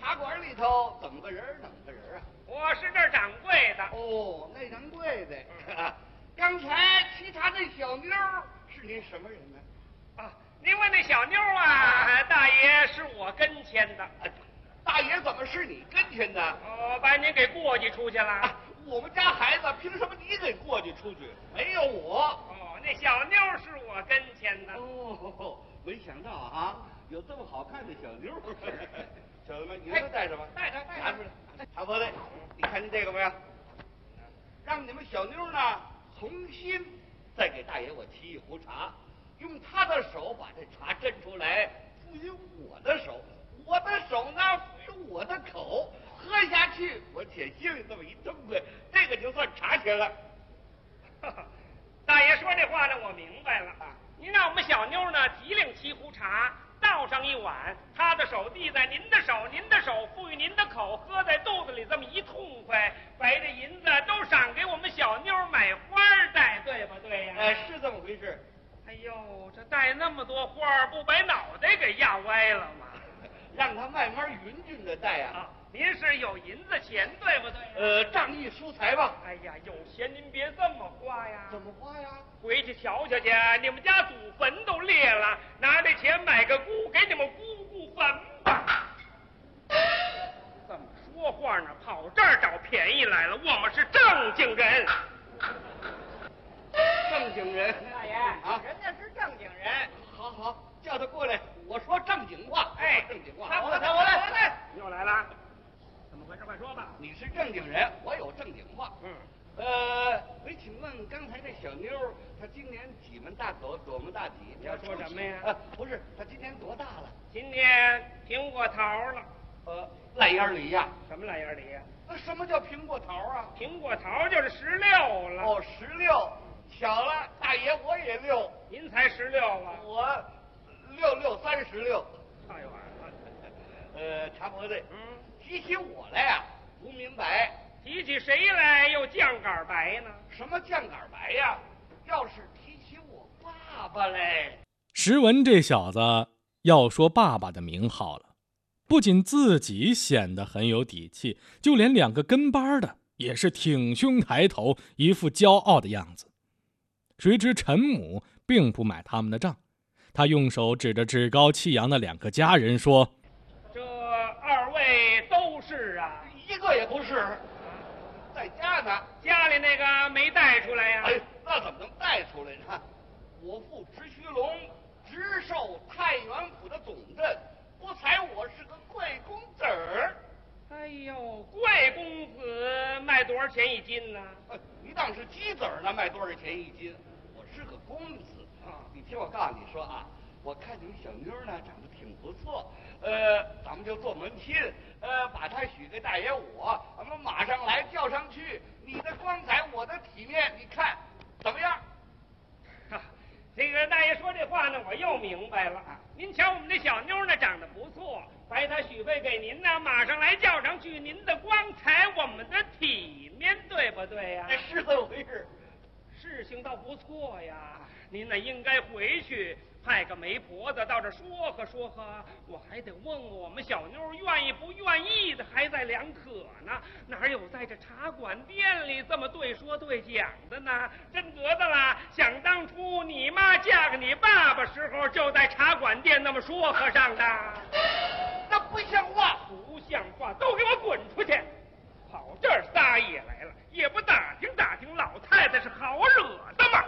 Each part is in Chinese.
茶馆里头怎么个人啊？ 我是这儿掌柜的。 哦，那掌柜的。刚才沏茶那小妞是您什么人呢？ 啊，您问那小妞啊，大爷是我跟前的。 大爷怎么是你跟前的？ 把您给过继出去了。 我们家孩子凭什么你给过继出去？没有我。 那小妞是我跟前的。 没想到啊，有这么好看的小妞。小子们，你们都带着吧？ 带着。 拿出来。茶婆子，你看见这个没有？让你们小妞呢重新再给大爷我沏一壶茶，用他的手把这茶斟出来，赋予我的手，我的手呢赋予我的口，喝下去我且心里这么一痛快，这个就算茶钱了。 大爷说这话呢，我明白了。您让我们小妞呢提领沏壶茶，倒上一碗，他的手递在您的手，您的手赋予您的口，喝在肚子里这么一痛快，把这银子都赏给我们小妞买花戴，对不对呀？ 是这么回事。 哎呦，这戴那么多花，不把脑袋给压歪了吗？ 让他慢慢匀匀的戴啊。 您是有银子钱，对不对？ 仗义疏财吧。 哎呀，有钱您别这么花呀。 怎么花呀？ 回去瞧瞧去，你们家祖坟都裂了，拿这钱买个姑，给你们姑姑坟吧。这么说话呢，跑这儿找便宜来了。我们是正经人。 正经人。 大爷啊， 人家是正经人。 好，叫他过来，我说正经话。正经话。 我来。又来了。怎么回事？快说吧。 你是正经人，我有正经话。没请问刚才这小妞，她今年几门大口，多门大体？ 你要说什么呀？ 不是，她今年多大了？ 今年苹果桃了。 烂眼梨呀？ 什么烂眼梨呀？ 那什么叫苹果桃啊？ 苹果桃就是16了。 16，巧了，大爷我也6。 您才16啊？ 我6636。 太晚了。茶婆子，提起我来呀，不明白。 提起谁来又酱杆白呢？ 什么酱杆白呀？要是提起我爸爸嘞。 石文这小子要说爸爸的名号了，不仅自己显得很有底气，就连2个跟班的也是挺胸抬头，一副骄傲的样子。谁知陈母并不买他们的账，他用手指着趾高气扬的2个家人说：“ 这2位都是啊？ 一个也不是。在家呢。 家里那个没带出来呀？ 那怎么能带出来呢？我父直须龙直授太原府的总镇，不才我是个贵公子儿。 哎呦，贵公子卖多少钱一斤呢？ 你当是鸡子儿呢，卖多少钱一斤？我是个公子啊！你听我告诉你说啊，我看你们小妞呢长得挺不错，咱们就做门亲，把她许给大爷我，咱们马上来叫上去，你的光彩，我的体面，你看怎么样？ 这个大爷说这话呢，我又明白了。您瞧我们这小妞呢长得不错，白她许配给您呢，马上来叫上去，您的光彩，我们的体面，对不对呀？ 是这么回事。 事情倒不错呀，您呢应该回去派个媒婆子到这说和，我还得问问我们小妞愿意不愿意的，还在两可呢。哪有在这茶馆店里这么对说对讲的呢？真得的啦！想当初你妈嫁给你爸爸时候，就在茶馆店那么说和上的。 那不像话， 不像话，都给我滚出去！跑这儿撒野来了，也不打听打听老太太是好惹的吗？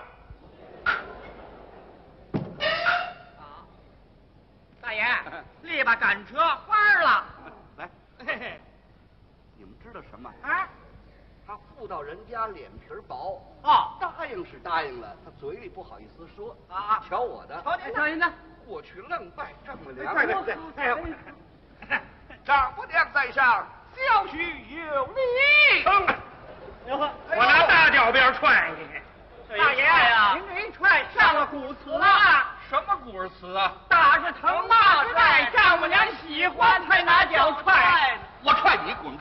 大爷，力把赶车翻了。 来，你们知道什么？ 啊？ 他妇道人家脸皮薄答应是答应了，他嘴里不好意思说啊。瞧我的， 瞧您的， 过去愣拜丈母娘。 对， 丈母娘在上，小婿有礼。 我拿大脚鞭踹你。 大爷呀，您这一踹上了骨词了。 什么古词啊？ 打是疼，骂是爱，丈母娘喜欢才拿脚踹。 我踹你滚